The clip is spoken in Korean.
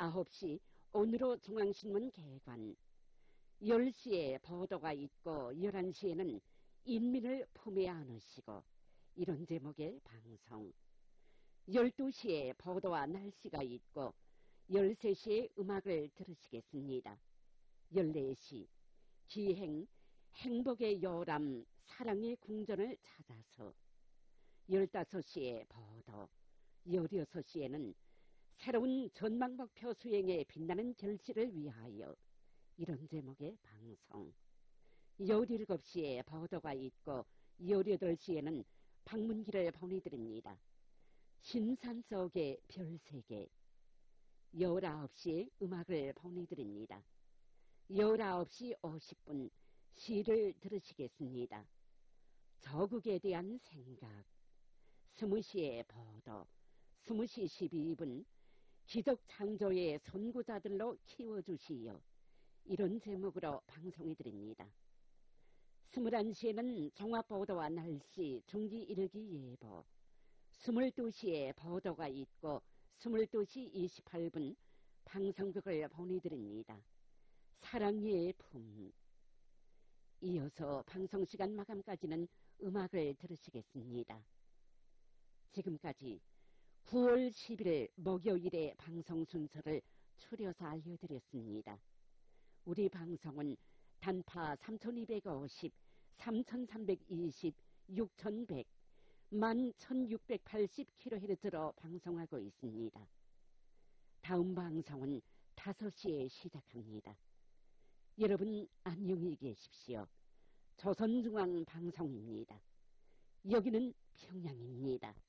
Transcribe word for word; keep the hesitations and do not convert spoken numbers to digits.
아홉 시 오늘호 중앙신문 개관, 열 시에 보도가 있고 열한 시에는 인민을 품에 안으시고, 이런 제목의 방송. 열두 시에 보도와 날씨가 있고 열세 시에 음악을 들으시겠습니다. 열네 시 기행 행복의 요람 사랑의 궁전을 찾아서, 열다섯 시에 보도, 열여섯 시에는 새로운 전망목표 수행에 빛나는 결실을 위하여, 이런 제목의 방송. 열일곱 시에 보도가 있고 열여덟 시에는 방문기를 보내드립니다. 신산 속의 별세계. 열아홉 시에 음악을 보내드립니다. 열아홉 시 오십 분 시를 들으시겠습니다. 저국에 대한 생각. 스무 시에 보도, 스무 시 십이 분 기적 창조의 선구자들로 키워주시오, 이런 제목으로 방송해드립니다. 스물한 시에는 종합보도와 날씨, 중기 일기 예보, 스물두 시에 보도가 있고 스물두 시 이십팔 분 방송국을 보내드립니다. 사랑의 품. 이어서 방송시간 마감까지는 음악을 들으시겠습니다. 지금까지 구월 십일 목요일의 방송 순서를 추려서 알려드렸습니다. 우리 방송은 단파 삼천이백오십, 삼천삼백이십, 육천백, 만 천육백팔십 킬로헤르츠로 방송하고 있습니다. 다음 방송은 다섯 시에 시작합니다. 여러분 안녕히 계십시오. 조선중앙방송입니다. 여기는 평양입니다.